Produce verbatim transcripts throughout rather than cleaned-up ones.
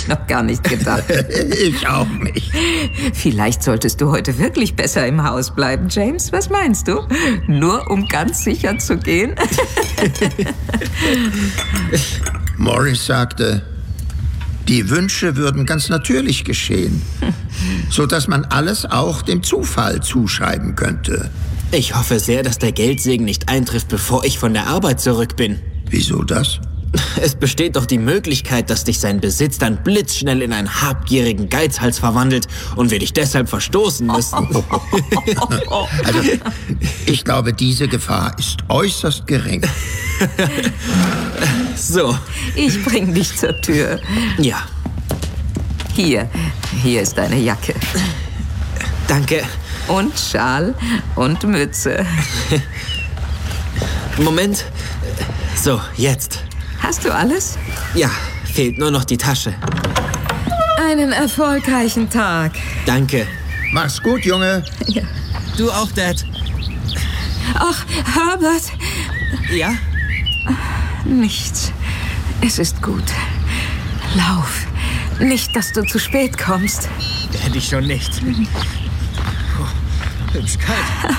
ich noch gar nicht gedacht. Ich auch nicht. Vielleicht solltest du heute wirklich besser im Haus bleiben, James. Was meinst du? Nur um ganz sicher zu gehen? Morris sagte, die Wünsche würden ganz natürlich geschehen, sodass man alles auch dem Zufall zuschreiben könnte. Ich hoffe sehr, dass der Geldsegen nicht eintrifft, bevor ich von der Arbeit zurück bin. Wieso das? Es besteht doch die Möglichkeit, dass dich sein Besitz dann blitzschnell in einen habgierigen Geizhals verwandelt und wir dich deshalb verstoßen müssen. Also, ich glaube, diese Gefahr ist äußerst gering. So. Ich bring dich zur Tür. Ja. Hier, hier ist deine Jacke. Danke. Und Schal und Mütze. Moment. So, jetzt. Hast du alles? Ja, fehlt nur noch die Tasche. Einen erfolgreichen Tag. Danke. Mach's gut, Junge. Ja. Du auch, Dad. Ach, Herbert. Ja? Nichts. Es ist gut. Lauf. Nicht, dass du zu spät kommst. Hätte ich schon nicht. Oh, hübsch kalt.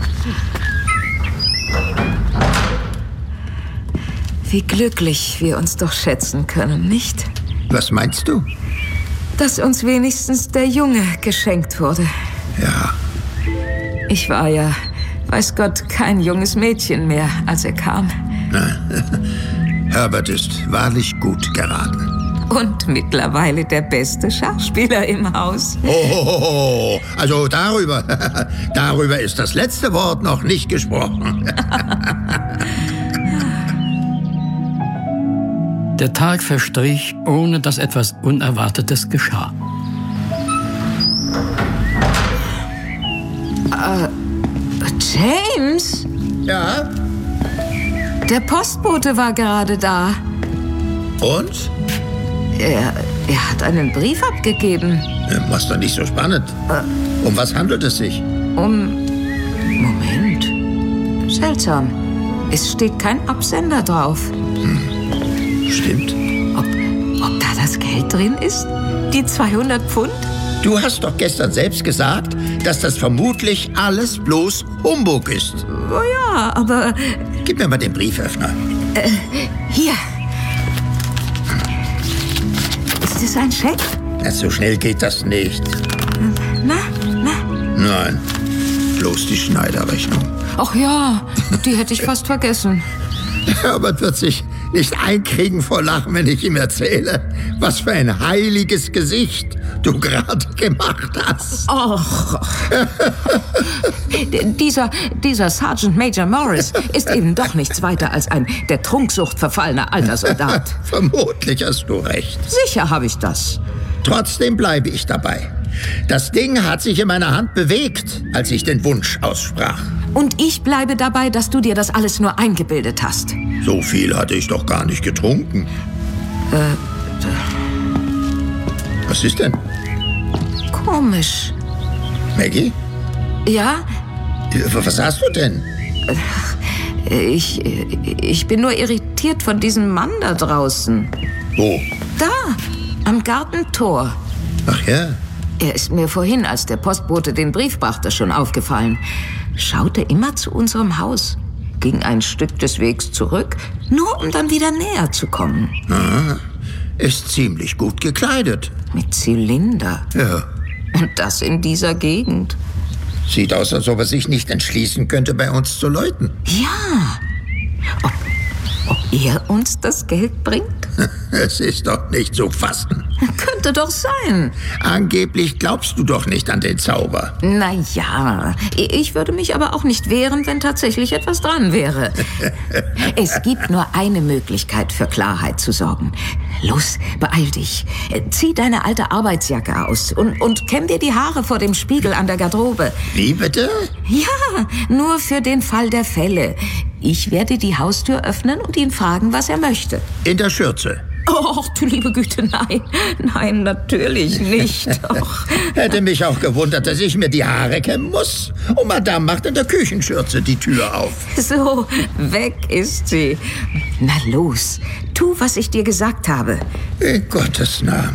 Wie glücklich wir uns doch schätzen können, nicht? Was meinst du? Dass uns wenigstens der Junge geschenkt wurde. Ja. Ich war ja, weiß Gott, kein junges Mädchen mehr, als er kam. Herbert ist wahrlich gut geraten. Und mittlerweile der beste Schachspieler im Haus. Oh, also darüber, darüber ist das letzte Wort noch nicht gesprochen. Der Tag verstrich, ohne dass etwas Unerwartetes geschah. Äh, James? Ja? Der Postbote war gerade da. Und? Er, er hat einen Brief abgegeben. Was doch nicht so spannend. Äh, um was handelt es sich? Um... Moment. Seltsam. Es steht kein Absender drauf. Hm. Stimmt. Ob, ob da das Geld drin ist? Die zweihundert Pfund? Du hast doch gestern selbst gesagt, dass das vermutlich alles bloß Humbug ist. Oh ja, aber... Gib mir mal den Brieföffner. Äh, hier. Ist es ein Scheck? Ja, so schnell geht das nicht. Na, na? Nein, bloß die Schneiderrechnung. Ach ja, die hätte ich fast vergessen. Herbert wird sich nicht einkriegen vor Lachen, wenn ich ihm erzähle, was für ein heiliges Gesicht du gerade gemacht hast. Och. dieser, dieser Sergeant Major Morris ist eben doch nichts weiter als ein der Trunksucht verfallener alter Soldat. Vermutlich hast du recht. Sicher habe ich das. Trotzdem bleibe ich dabei. Das Ding hat sich in meiner Hand bewegt, als ich den Wunsch aussprach. Und ich bleibe dabei, dass du dir das alles nur eingebildet hast. So viel hatte ich doch gar nicht getrunken. Äh, Was ist denn? Komisch. Maggie? Ja? Was hast du denn? Ich, ich bin nur irritiert von diesem Mann da draußen. Wo? Da, am Gartentor. Ach ja. Er ist mir vorhin, als der Postbote den Brief brachte, schon aufgefallen. Schaute immer zu unserem Haus, ging ein Stück des Wegs zurück, nur um dann wieder näher zu kommen. Ah, ist ziemlich gut gekleidet. Mit Zylinder. Ja. Und das in dieser Gegend. Sieht aus, als ob er sich nicht entschließen könnte, bei uns zu läuten. Ja. Ob, ob er uns das Geld bringt? Es ist doch nicht zu fassen. Könnte doch sein. Angeblich glaubst du doch nicht an den Zauber. Na ja, ich würde mich aber auch nicht wehren, wenn tatsächlich etwas dran wäre. Es gibt nur eine Möglichkeit, für Klarheit zu sorgen. Los, beeil dich. Zieh deine alte Arbeitsjacke aus und, und kämm dir die Haare vor dem Spiegel an der Garderobe. Wie bitte? Ja, nur für den Fall der Fälle. Ich werde die Haustür öffnen und ihn fragen, was er möchte. In der Schürze. Oh, du liebe Güte, nein. Nein, natürlich nicht. Och. Hätte mich auch gewundert, dass ich mir die Haare kämmen muss. Und Madame macht in der Küchenschürze die Tür auf. So, weg ist sie. Na los, tu, was ich dir gesagt habe. In Gottes Namen.